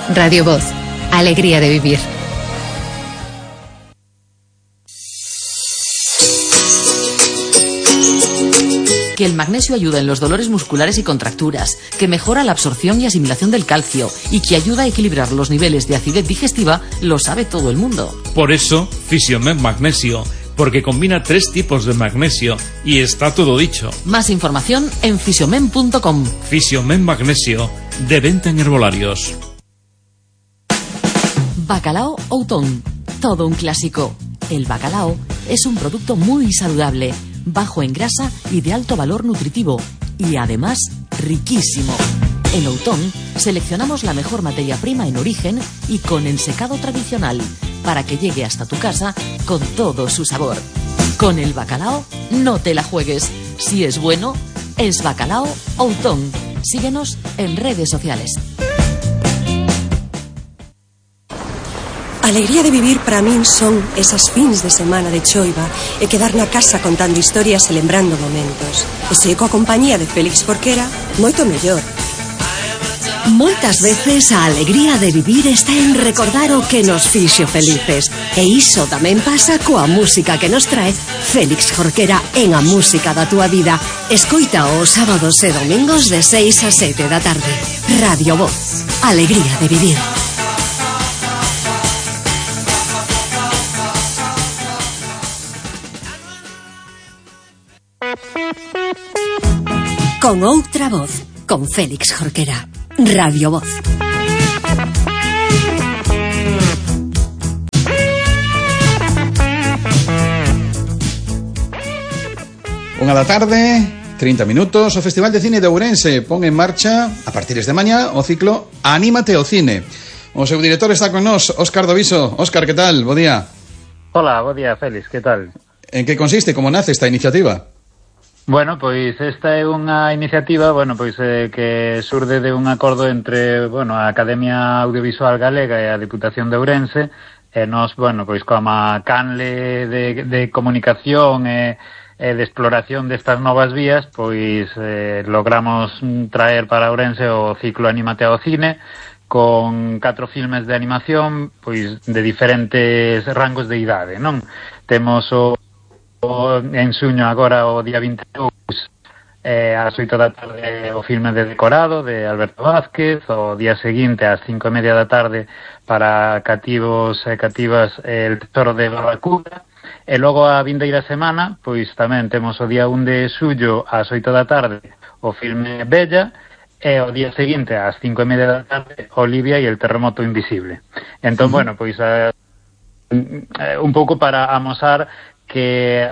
Radio Voz, alegría de vivir. Que el magnesio ayuda en los dolores musculares y contracturas, que mejora la absorción y asimilación del calcio y que ayuda a equilibrar los niveles de acidez digestiva, lo sabe todo el mundo. Por eso, Fisiomen Magnesio, porque combina 3 tipos de magnesio y está todo dicho. Más información en fisiomen.com. Fisiomen Magnesio, de venta en herbolarios. Bacalao Outón, todo un clásico. El bacalao es un producto muy saludable, bajo en grasa y de alto valor nutritivo, y además riquísimo. En Outón seleccionamos la mejor materia prima en origen y con ensecado tradicional, para que llegue hasta tu casa con todo su sabor. Con el bacalao no te la juegues. Si es bueno, es Bacalao Outón. Síguenos en redes sociales. Alegría de vivir para min son esas fins de semana de choiva e quedar na casa contando historias e lembrando momentos. E se coa compañía de Félix Jorquera, moito mellor. Moitas veces a alegría de vivir está en recordar o que nos fixo felices. E iso tamén pasa coa música que nos trae Félix Jorquera en A Música da Túa Vida. Escoita os sábados e domingos de 6 a 7 da tarde. Radio Voz, alegría de vivir. Con outra voz, con Félix Jorquera. Radio Voz. Unha da tarde, 30 minutos. O Festival de Cine de Ourense pon en marcha, a partir de mañá, o ciclo Anímate ao Cine. O seu director está con nós, Óscar Doviso. Óscar, que tal? Bo día. Hola, bo día, Félix, que tal? En que consiste, como nace esta iniciativa? Bueno, pois esta é unha iniciativa, que surde de un acordo entre, a Academia Audiovisual Galega e a Diputación de Ourense, e nos, como canle de comunicación e de exploración destas novas vías, logramos traer para Ourense o ciclo Anímate ao Cine, con 4 filmes de animación, de diferentes rangos de idade, non? Temos en suño agora o día 22 ás 8 da tarde o filme de Decorado de Alberto Vázquez, o día seguinte ás 5:30 da tarde para cativos e cativas El Tesoro de Barracuda, e logo a vindeira semana tamén temos o día 1 de xullo ás 8 da tarde o filme Bella, e o día seguinte ás 5:30 da tarde Olivia e el terremoto invisible. Entón, un pouco para amosar que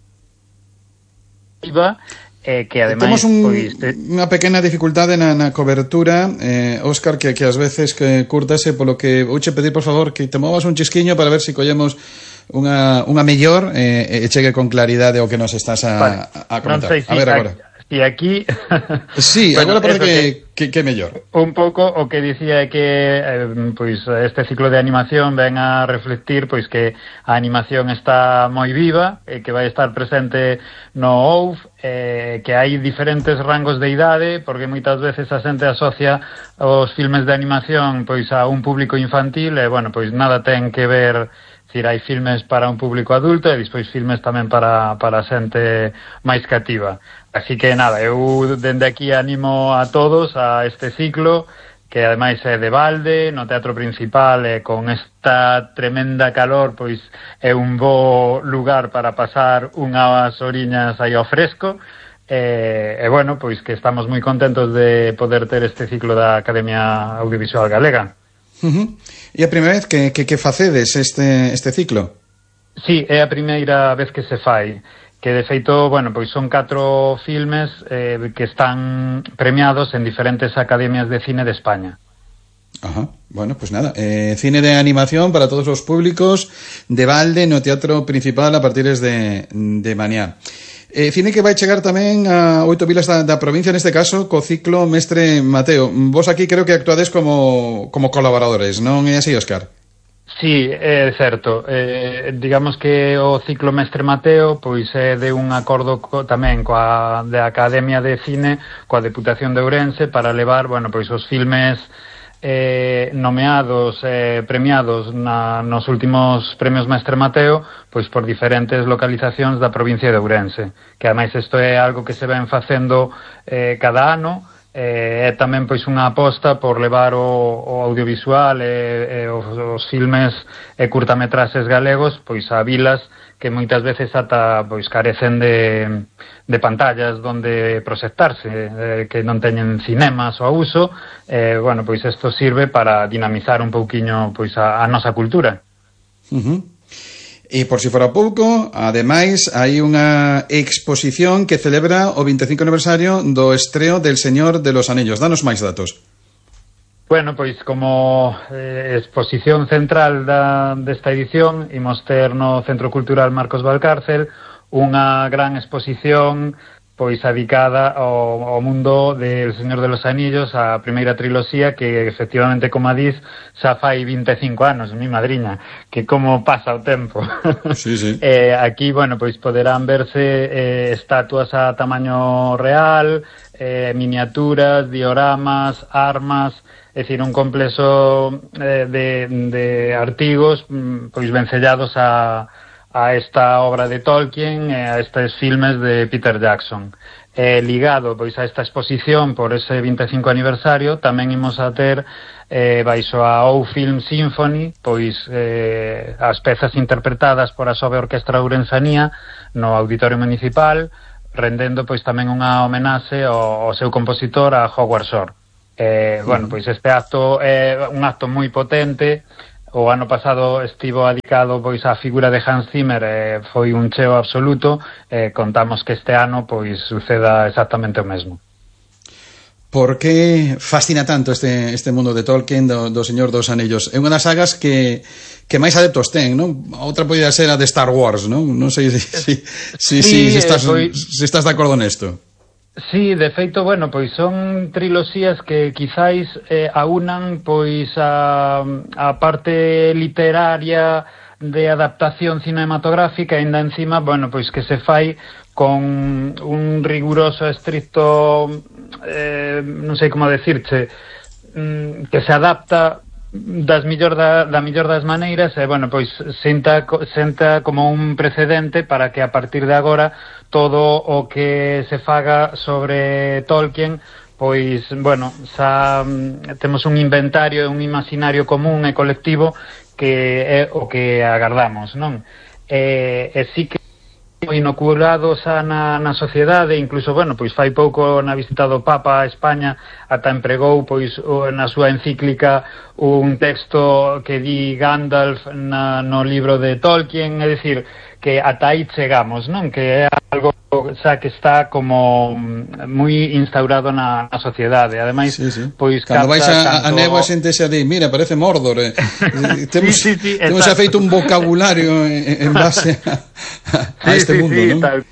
ademais temos unha pequena dificultade na cobertura, Óscar, que ás veces que curtase, polo que vouche pedir, por favor, que te movas un chisquiño para ver se collemos unha mellor e chegue con claridade o que nos estás a comentar. Non sei a ver agora. E aquí... Sí, agora parece que mellor. Un pouco o que dicía é que este ciclo de animación ven a reflectir que a animación está moi viva e que vai estar presente no OUF, que hai diferentes rangos de idade, porque moitas veces a xente asocia os filmes de animación a un público infantil e, nada ten que ver. Hai filmes para un público adulto e despois filmes tamén para xente máis cativa. Así que nada, eu dende aquí animo a todos a este ciclo, que ademais é de balde, no Teatro Principal, e con esta tremenda calor, é un bo lugar para pasar unhas horiñas aí ao fresco, que estamos moi contentos de poder ter este ciclo da Academia Audiovisual Galega. E a primeira vez que facedes este ciclo? Sí, é a primeira vez que se fai, que de feito, son 4 filmes que están premiados en diferentes academias de cine de España. Ajá, nada, cine de animación para todos os públicos, de balde no Teatro Principal a partir de mañá. Cine que vai chegar tamén a 8 vilas da provincia, neste caso, co ciclo Mestre Mateo. Vos aquí creo que actuades como colaboradores, non é así, Óscar? Sí, é certo. Digamos que o ciclo Mestre Mateo é de un acordo tamén da Academia de Cine coa Deputación de Ourense para levar, os filmes nomeados, premiados nos últimos premios Mestre Mateo, pois por diferentes localizacións da provincia de Ourense, que ademais isto é algo que se ven facendo cada ano. É tamén pois unha aposta por levar o audiovisual e os filmes e curtametraxes galegos pois a vilas que moitas veces ata pois carecen de pantallas donde proxectarse, que non teñen cinemas ao uso. Bueno, pois isto sirve para dinamizar un pouquiño pois a nosa cultura. E por si fora pouco, ademais, hai unha exposición que celebra o 25 aniversario do estreo del Señor de los Anillos. Danos máis datos. Bueno, pois como exposición central desta edición, imos ter no Centro Cultural Marcos Valcárcel unha gran exposición pois dedicada ao mundo del Señor de los Anillos, a primeira triloxía que efectivamente, como a dis, xa fai 25 anos, mi madriña, que como pasa o tempo. Sí, sí. Aquí, bueno, pois poderán verse estatuas a tamaño real, miniaturas, dioramas, armas, é dicir, un complexo de artigos pois vencellados a esta obra de Tolkien e a estes filmes de Peter Jackson. Ligado pois a esta exposición por ese 25 aniversario, tamén imos a ter baixo a OU Film Symphony pois as pezas interpretadas por a Sobe Orquestra Ourensanía no Auditorio Municipal, rendendo pois tamén unha homenaxe ao seu compositor, a Howard Shore. Bueno, pois este acto é un acto moi potente. O ano pasado estivo dedicado pois á figura de Hans Zimmer, foi un cheo absoluto. Contamos que este ano pois suceda exactamente o mesmo. Por que fascina tanto este mundo de Tolkien, do Señor dos Anillos? É unha das sagas que máis adeptos ten, non? Outra podría ser a de Star Wars, non? Non sei se estás de acordo nesto. Sí, de feito, bueno, pois son triloxías que quizáis aunan pois a parte literaria de adaptación cinematográfica e ainda encima, bueno, pois que se fai con un riguroso, estricto, non sei como decirche, que se adapta da mellor das maneiras e, bueno, pois senta como un precedente para que a partir de agora todo o que se faga sobre Tolkien pois, bueno, xa temos un inventario, un imaginario común e colectivo que é o que agardamos, non? E sí que inoculado xa na sociedade, incluso, bueno, pois fai pouco na visita do Papa a España ata empregou pois na súa encíclica un texto que di Gandalf no libro de Tolkien, é dicir, que ata aí chegamos, non? Que é algo xa que está como moi instaurado na sociedade. Ademais, sí. pois cando vais a néboa xente xa di, mira, parece Mordor. Temos xa feito un vocabulario en base a este mundo, non? Tal.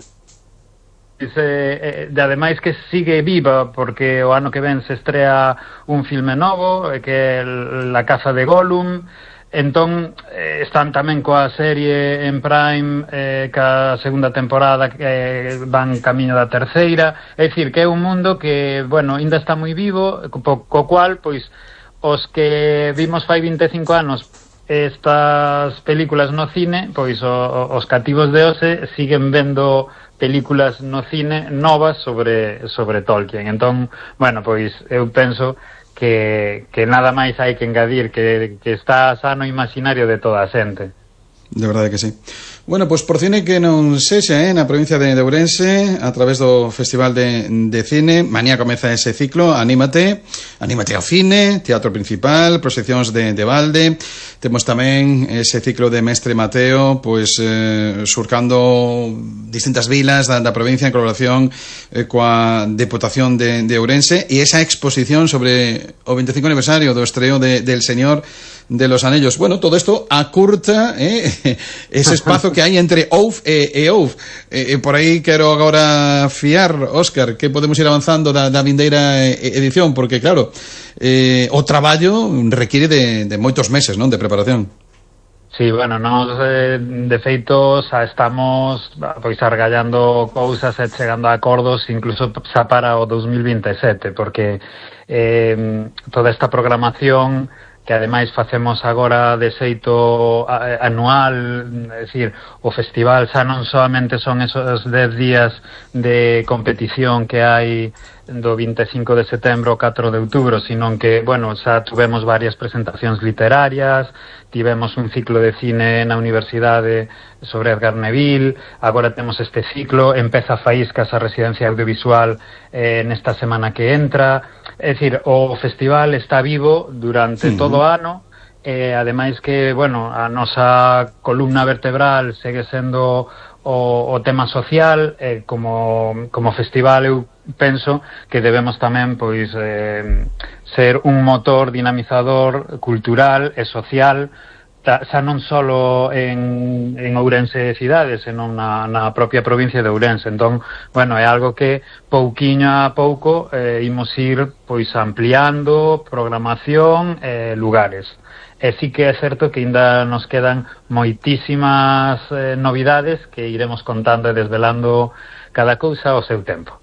Ademais que sigue viva porque o ano que ven se estrea un filme novo que é La Caza de Gollum. Entón, están tamén coa serie en Prime ca segunda temporada que van camiño da terceira. É dicir, que é un mundo que, bueno, ainda está moi vivo, co cual, pois, os que vimos fai 25 anos estas películas no cine, pois os cativos de hoxe siguen vendo películas no cine novas sobre Tolkien. Entón, bueno, pois, eu penso que nada máis hai que engadir, que está xa no imaginario de toda a xente. De verdade que sí. Bueno, pois por cine que non sexa, na provincia de Ourense, a través do Festival de Cine, mañá comeza ese ciclo, anímate ao cine, teatro principal, proxeccións de balde. Temos tamén ese ciclo de Mestre Mateo, pois surcando distintas vilas da provincia en colaboración coa Deputación de Ourense, e esa exposición sobre o 25 aniversario do estreo del Señor de los Anillos. Bueno, todo isto acurta ese espazo que hai entre OUF e OUF. Por aí quero agora fiar, Óscar, que podemos ir avanzando da vindeira edición, porque claro, o traballo requiere de moitos meses, non, de preparación. Sí, bueno, nós de feito xa estamos pois argallando cousas e chegando a acordos incluso xa para o 2027, porque toda esta programación que ademais facemos agora de xeito anual, é dicir, o festival xa non solamente son esos 10 días de competición que hai do 25 de setembro ao 4 de outubro, sino que, bueno, xa tuvemos varias presentacións literarias, tivemos un ciclo de cine na universidade sobre Edgar Neville, agora temos este ciclo, empeza Faíscas a residencia audiovisual nesta semana que entra. É dicir, o festival está vivo durante todo o ano, ademais que, bueno, a nosa columna vertebral segue sendo o tema social, como festival eu penso que debemos tamén pois ser un motor dinamizador cultural e social, xa non só en Ourense cidade, senón na propia provincia de Ourense. Entón, bueno, é algo que pouquiño a pouco imos ir pois ampliando programación e lugares. E sí que é certo que ainda nos quedan moitísimas novidades que iremos contando e desvelando cada cousa ao seu tempo.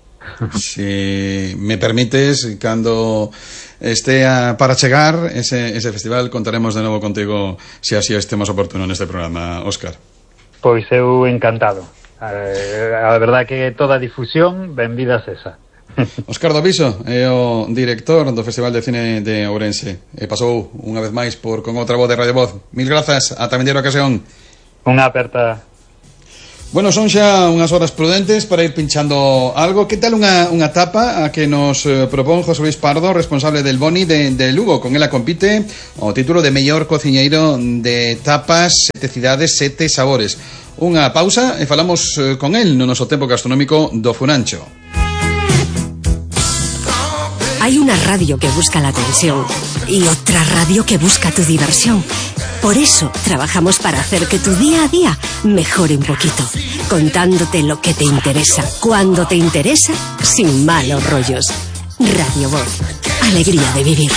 Si me permites, cando estea para chegar ese festival, contaremos de novo contigo se así estemos oportuno neste programa, Óscar. Pois eu encantado. A verdade que toda a difusión, benvida esa. Óscar Doviso é o director do Festival de Cine de Ourense e pasou unha vez máis por Con Outra Voz de Radio Voz. Mil grazas, ata vindeira ocasión. Unha aperta. Bueno, son xa unhas horas prudentes para ir pinchando algo. Que tal unha tapa a que nos propón José Luis Pardo, responsable del Boni de Lugo? Con ela compite o título de mellor cociñeiro de tapas, 7 cidades, 7 sabores. Unha pausa e falamos con el no noso tempo gastronómico do Funancho. Hay una radio que busca la atención y otra radio que busca tu diversión. Por eso trabajamos para hacer que tu día a día mejore un poquito, contándote lo que te interesa, cuando te interesa, sin malos rollos. Radio Voz, alegría de vivir.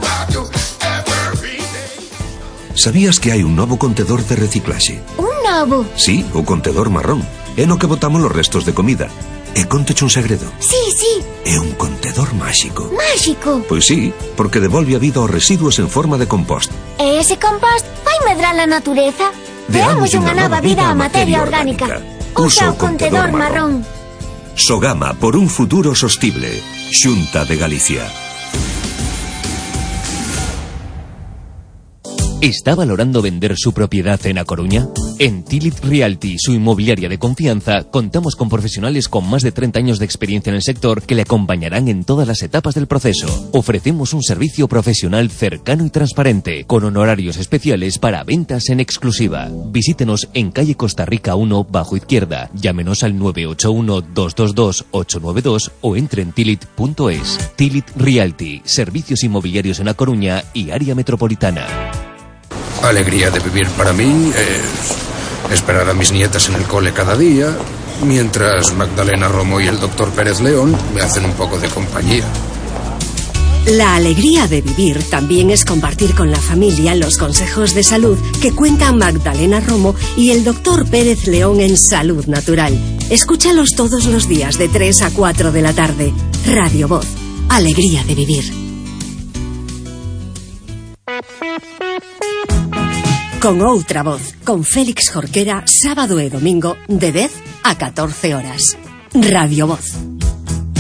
Sabías que hai un novo contedor de reciclaxe? Un novo? Sí, o contedor marrón. É no que botamos os restos de comida. E conteche un segredo. Sí, sí. É un contedor máxico. Máxico? Pois sí, porque devolve a vida aos residuos en forma de compost. E ese compost vai medrar a natureza? Deamos unha nova vida á materia orgánica. Usa o contedor marrón. Sogama por un futuro sostible. Xunta de Galicia. ¿Está valorando vender su propiedad en A Coruña? En Tilit Realty, su inmobiliaria de confianza, contamos con profesionales con más de 30 años de experiencia en el sector que le acompañarán en todas las etapas del proceso. Ofrecemos un servicio profesional cercano y transparente, con honorarios especiales para ventas en exclusiva. Visítenos en calle Costa Rica 1, bajo izquierda. Llámenos al 981-222-892 o entre en tilit.es. Tilit Realty, servicios inmobiliarios en A Coruña y área metropolitana. Alegría de vivir para mí es esperar a mis nietas en el cole cada día, mientras Magdalena Romo y el doctor Pérez León me hacen un poco de compañía. La alegría de vivir también es compartir con la familia los consejos de salud que cuentan Magdalena Romo y el doctor Pérez León en Salud Natural. Escúchalos todos los días de 3 a 4 de la tarde. Radio Voz, alegría de vivir. Con Outra Voz, con Félix Jorquera, sábado e domingo, de 10 a 14 horas. Radio Voz.